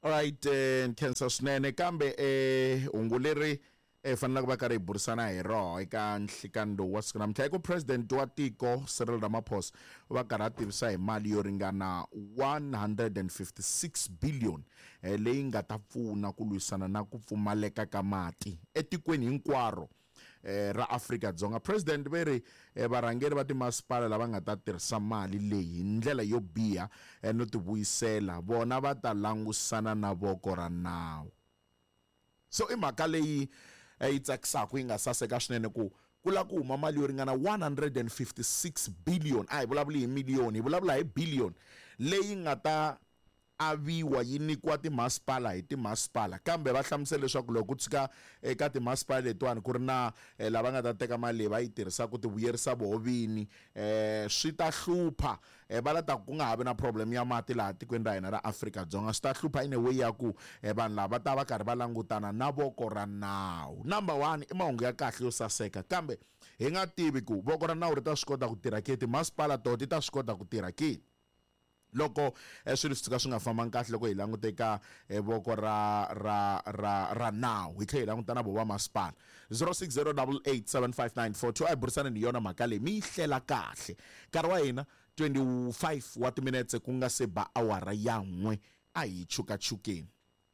Alright, Nkhensa swinene kambe unguleri fanele ku va karhi hi burisana hi roho eka nhlikani lowu wa siku namuntlha eka president wa tiko Cyril Ramaphosa va karhi a tivisa hi mali yo ringana 156 billion leyi nga ta pfuna ku lwisana na ku pfumaleka ka mati etikweni hinkwaro ra Afrika-Dzonga. President veri varhangeri va timasipala lava nga ta tirhisa mali leyi hi ndlela yo biha no tivuyisela vona va ta langusana na voko ra nawu. So i mhaka leyi yi tsakisaka yi nga saseka swinene ku kula ku huma mali yo ringana 156 billion a hi vulavuli hi miliyoni hi vulavula hi billion leyi nga ta aviwa yi nyikiwa timasipala hi timasipala kambe va hlamusela leswaku loko ku tsika eka timasipala letiwani ku ri na lava nga ta teka mali leyi va yi tirhisa ku tivuyerisa vohovini swi ta hlupha va lata ku nga ha vi na problem ya mati laha tikweni ra hina ra Afrika-Dzonga swi ta hlupha in a way ya ku vanhu lava ta va karhi va langutana na voko ra nawu. Number 1 i mahungu ya kahle yo saseka kambe hi nga tivi ku voko ra nawu ri ta swi kota ku tirha ke timasipala to ti ta swi kota ku tirha ke loko swilo swi nga fambangi kahle loko hi languta eka voko ra nawu hi tlhela hi languta na vo va masipala 0608875942 a hi burisana ni yona mhaka leyi mi yi hlela kahle nkarhi wa hina 25 wa timinetse ku nga se ba awara ya 1 a hi chukachukeni.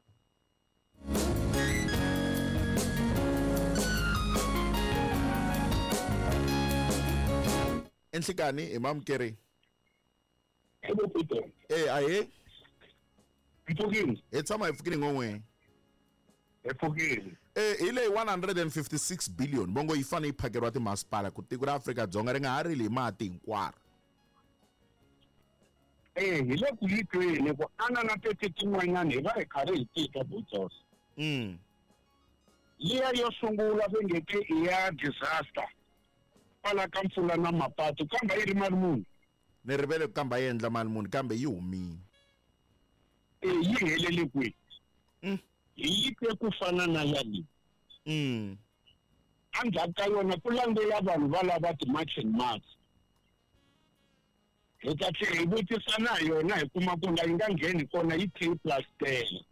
Enhlikani imamkeri Hello, Peter. Aye. Mfukini. Tshama hi Mfukini ngongwe. Mfukini. Ile 156 billion bongo yi fane yi phakeriwa timasipala ku tiko ra Afrika-Dzonga ri nga ha rili hi mati hinkwaro. Hi le ku yitweni ku ana na tete tin'wanyana hi va hi karhi hi tika Botos. Liya yo sungula vengeke i ya disaster. Pala ka mpfula na mapatu kambe yi ri mali muni. Ni rivele ku kamba yi endla mali muni kambe yi humile. Yi helele kwihi? Yi te ku fana na yali. Andzhaku ka yona ku landzela vanhu va lava ti-marching marks. Hi ta tlhela hi vutisana hi yona hi kuma ku yi nga ngheni kona yi T+10.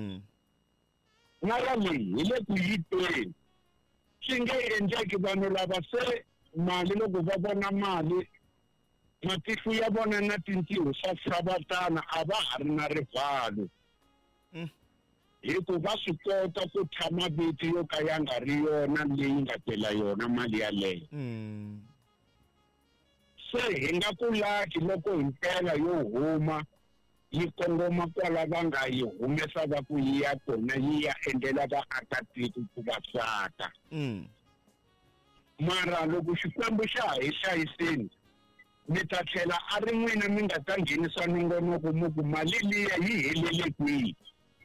Na yaleyi hi le ku yitweni. Swi nge endleki vanhu lava se mali loko va vona mali matihlo ya vona na tintiho swa savatana a va ha ri na rivalo hikuva va swi kota ku tshama viti yo ka ya nga ri yona leyi nga tela yona mali yaleyo. Se hi nga ku laki loko hi mpela yo huma yi kongoma kwala va nga yi humesa va ku yi ya kona yi ya endlela vaakatiko ku va tsaka. Mara loko xikwembu xa ha hi hlayiseni mi ta tlhela a ri n'wina mi nga ta nghenisa nongonoko mu ku mali liya yi helele kwihi.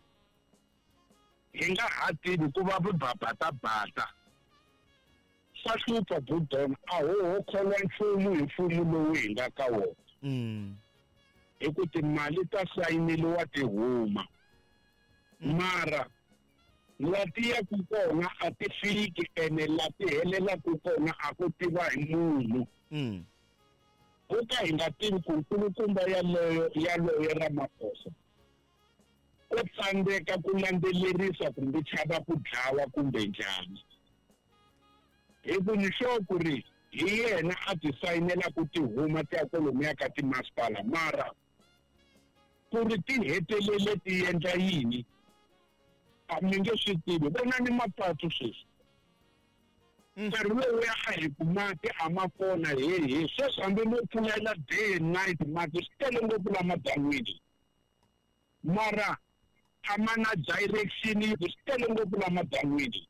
Hi nga ha tivi ku va vubabatabata swa hlupha Budon a ho kholwa nchumu hi mfumo lowu hi nga ka wona. Hi ku timali ta sayineliwa ti huma mara lati ya ku kona a ti fiki ene lati helela ku kona a ku tiva hi munhu. Uka hi nga tivi ku nkulukumba yaloyo Ramaphosa u tsandzeka ku landzelerisa kumbe chava ku dlawa kumbe njhani. Hi ku ni sure ku ri hi yena a ti sayinela ku ti huma ti ya kolomuya ka timasipala mara ku ri ti hetelele ti endla yini a mi nge swi tivi vona ni mapatu sweswi. Nkarhi lowu ya a hi kumati a ma kona hehe sweswi hambi no pfulela day and night mati swi tele ngopfu la madan'wini mara a ma na direction swi tele ngopfu la madan'wini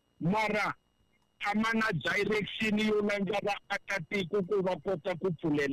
mara a ma na direction yo landza vaakatiko ku va kota ku pfulela